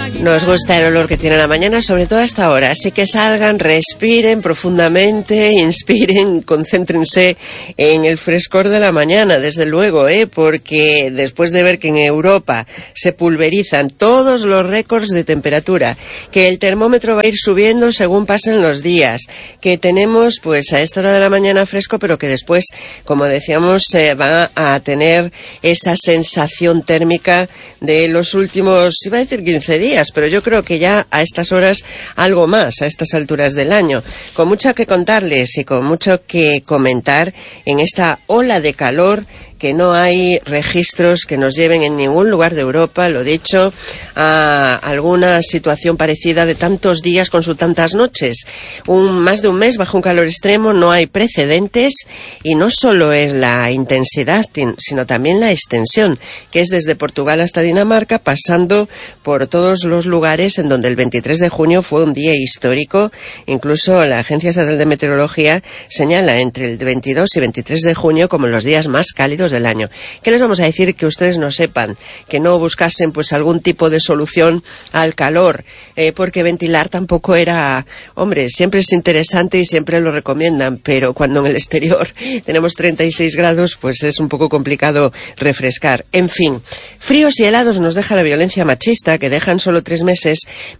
Nos gusta el olor que tiene la mañana, sobre todo hasta ahora. Así que salgan, respiren profundamente, inspiren, concéntrense en el frescor de la mañana, desde luego, porque después de ver que en Europa se pulverizan todos los récords de temperatura, que el termómetro va a ir subiendo según pasen los días, que tenemos pues a esta hora de la mañana fresco, pero que después, como decíamos, va a tener esa sensación térmica de los últimos, iba a decir 15 días, pero yo creo que ya a estas horas algo más, a estas alturas del año, con mucho que contarles y con mucho que comentar en esta ola de calor que no hay registros que nos lleven en ningún lugar de Europa, lo dicho, a alguna situación parecida de tantos días con sus tantas noches. Más de un mes bajo un calor extremo, no hay precedentes, y no solo es la intensidad, sino también la extensión, que es desde Portugal hasta Dinamarca, pasando por todos los lugares en donde el 23 de junio fue un día histórico. Incluso la Agencia Estatal de Meteorología señala entre el 22 y 23 de junio como los días más cálidos del año. ¿Qué les vamos a decir que ustedes no sepan? Que no buscasen pues algún tipo de solución al calor, porque ventilar tampoco era, hombre, siempre es interesante y siempre lo recomiendan, pero cuando en el exterior tenemos 36 grados, pues es un poco complicado refrescar. En fin, fríos y helados nos deja la violencia machista, que deja en solo 3 meses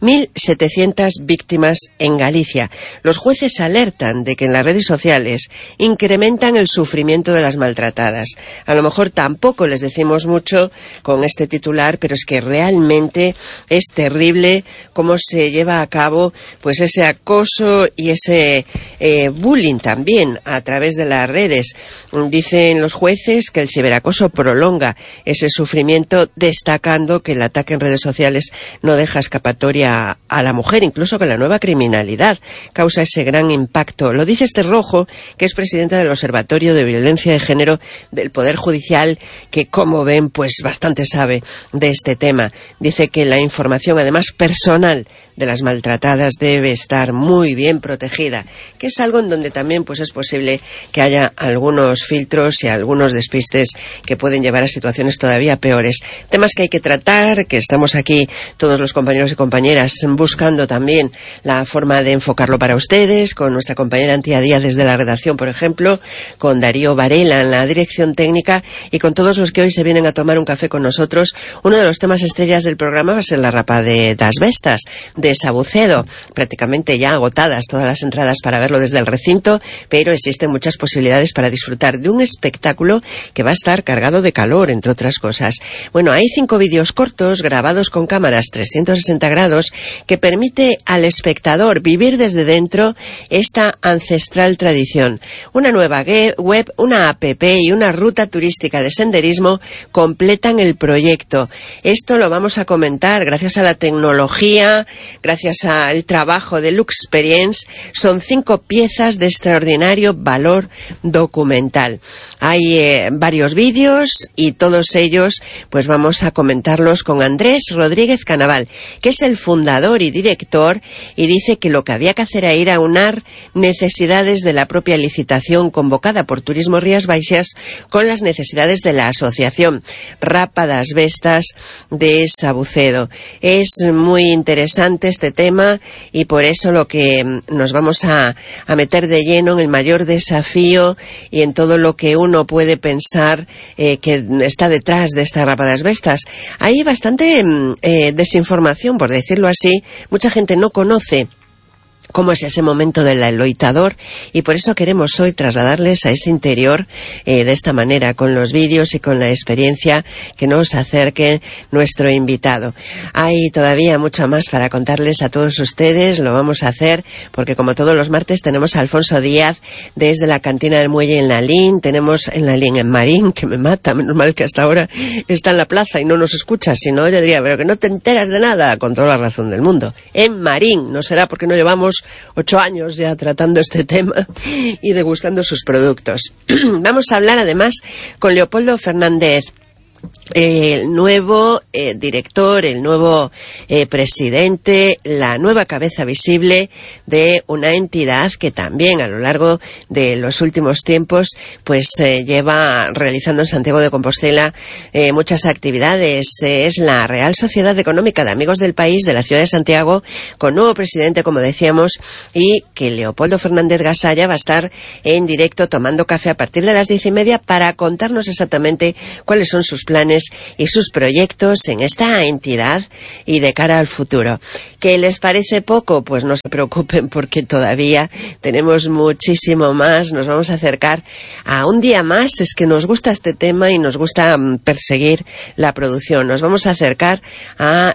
1.700 víctimas en Galicia. Los jueces alertan de que en las redes sociales incrementan el sufrimiento de las maltratadas. A lo mejor tampoco les decimos mucho con este titular, pero es que realmente es terrible cómo se lleva a cabo pues ese acoso y ese bullying también a través de las redes. Dicen los jueces que el ciberacoso prolonga ese sufrimiento, destacando que el ataque en redes sociales no deja escapatoria a la mujer, incluso que la nueva criminalidad causa ese gran impacto. Lo dice Esther Rojo, que es presidenta del Observatorio de Violencia de Género del Poder Judicial, que, como ven, pues bastante sabe de este tema. Dice que la información, además personal, de las maltratadas debe estar muy bien protegida, que es algo en donde también pues es posible que haya algunos filtros y algunos despistes que pueden llevar a situaciones todavía peores. Temas que hay que tratar, que estamos aquí todos los compañeros y compañeras buscando también la forma de enfocarlo para ustedes, con nuestra compañera Antía Díaz desde la redacción, por ejemplo, con Darío Varela en la dirección técnica y con todos los que hoy se vienen a tomar un café con nosotros. Uno de los temas estrellas del programa va a ser la rapa de Das Vestas, de Sabucedo, prácticamente ya agotadas todas las entradas para verlo desde el recinto, pero existen muchas posibilidades para disfrutar de un espectáculo que va a estar cargado de calor, entre otras cosas. Bueno, hay 5 vídeos cortos grabados con cámaras 360 grados que permite al espectador vivir desde dentro esta ancestral tradición. Una nueva web, una app y una ruta turística de senderismo completan el proyecto. Esto lo vamos a comentar gracias a la tecnología, gracias al trabajo de Luxperience. Son 5 piezas de extraordinario valor documental. Hay varios vídeos y todos ellos pues vamos a comentarlos con Andrés Rodríguez Canaval, que es el fundador y director, y dice que lo que había que hacer era ir a aunar necesidades de la propia licitación convocada por Turismo Rías Baixas con las necesidades de la asociación Rapa das Vestas de Sabucedo. Es muy interesante este tema y por eso lo que nos vamos a meter de lleno en el mayor desafío y en todo lo que uno puede pensar que está detrás de esta Rapa das Vestas. Hay bastante desinformación, por decirlo así. Mucha gente no conoce cómo es ese momento del loitador, y por eso queremos hoy trasladarles a ese interior de esta manera, con los vídeos y con la experiencia que nos acerque nuestro invitado. Hay todavía mucho más para contarles a todos ustedes, lo vamos a hacer porque como todos los martes tenemos a Alfonso Díaz desde la cantina del muelle en Lalín, tenemos en Lalín en Marín, que me mata, menos mal que hasta ahora está en la plaza y no nos escucha, si no yo diría, pero que no te enteras de nada, con toda la razón del mundo. En Marín, no será porque no llevamos 8 años ya tratando este tema y degustando sus productos. Vamos a hablar además con Leopoldo Fernández el nuevo director, el nuevo presidente, la nueva cabeza visible de una entidad que también a lo largo de los últimos tiempos pues lleva realizando en Santiago de Compostela muchas actividades. Es la Real Sociedad Económica de Amigos del País de la ciudad de Santiago, con nuevo presidente, como decíamos, y que Leopoldo Fernández Gasalla va a estar en directo tomando café a partir de las 10:30 para contarnos exactamente cuáles son sus planes y sus proyectos en esta entidad y de cara al futuro. ¿Qué les parece poco? Pues no se preocupen, porque todavía tenemos muchísimo más. Nos vamos a acercar a un día más. Es que nos gusta este tema y nos gusta perseguir la producción. Nos vamos a acercar a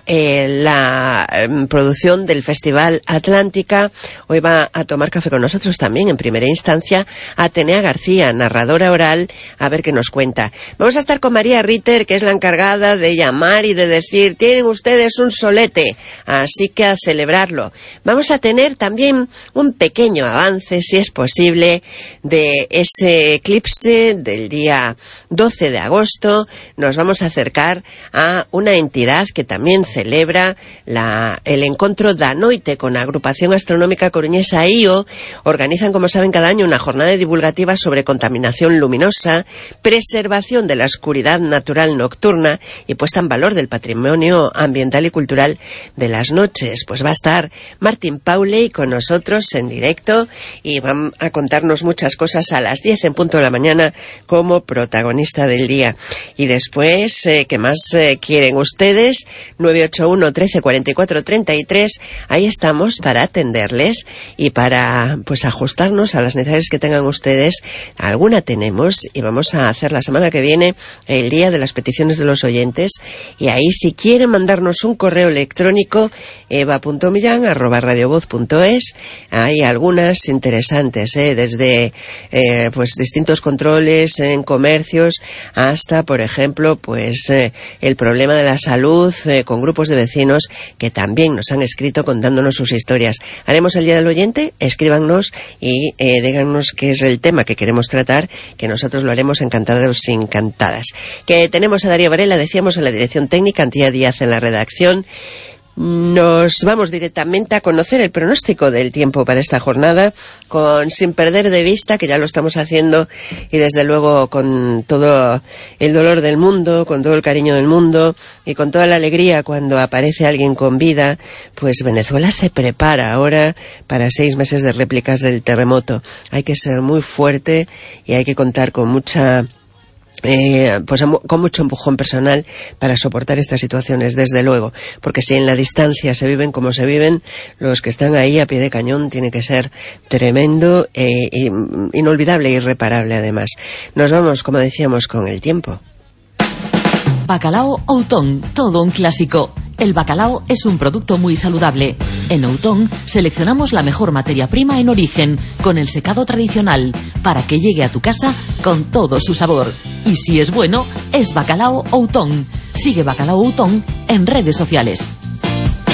la producción del Festival Atlántica. Hoy va a tomar café con nosotros también, en primera instancia, Atenea García, narradora oral, a ver qué nos cuenta. Vamos a estar con María Ritter, que es la encargada de llamar y de decir: tienen ustedes un solete, así que a celebrarlo. Vamos a tener también un pequeño avance, si es posible, de ese eclipse del día 12 de agosto. Nos vamos a acercar a una entidad que también celebra el encuentro da Noite con la agrupación astronómica coruñesa IO. Organizan, como saben, cada año una jornada divulgativa sobre contaminación luminosa, preservación de la oscuridad natural nocturna y puesta en valor del patrimonio ambiental y cultural de las noches. Pues va a estar Martín Pauley con nosotros en directo y van a contarnos muchas cosas a las 10 en punto de la mañana como protagonista del día. Y después, ¿qué más quieren ustedes? 981 13 44 33. Ahí estamos para atenderles y para pues ajustarnos a las necesidades que tengan ustedes. Alguna tenemos y vamos a hacer la semana que viene el día de las peticiones de los oyentes, y ahí, si quieren mandarnos un correo electrónico, eva.millán@radiovoz.es. Hay algunas interesantes, desde pues distintos controles en comercios hasta, por ejemplo, pues el problema de la salud con grupos de vecinos que también nos han escrito contándonos sus historias. Haremos el día del oyente, escríbanos y díganos qué es el tema que queremos tratar, que nosotros lo haremos encantados y encantadas. Que tenemos a Darío Varela, decíamos, en la dirección técnica, Antía Díaz en la redacción. Nos vamos directamente a conocer el pronóstico del tiempo para esta jornada, sin perder de vista, que ya lo estamos haciendo, y desde luego con todo el dolor del mundo, con todo el cariño del mundo y con toda la alegría cuando aparece alguien con vida. Pues Venezuela se prepara ahora para 6 meses de réplicas del terremoto. Hay que ser muy fuerte y hay que contar con mucha con mucho empujón personal para soportar estas situaciones, desde luego, porque si en la distancia se viven como se viven, los que están ahí a pie de cañón tiene que ser tremendo, inolvidable e irreparable además. Nos vamos, como decíamos, con el tiempo. Bacalao Outón, todo un clásico. El bacalao es un producto muy saludable. En Outón seleccionamos la mejor materia prima en origen, con el secado tradicional, para que llegue a tu casa con todo su sabor. Y si es bueno, es Bacalao Outón. Sigue Bacalao Outón en redes sociales.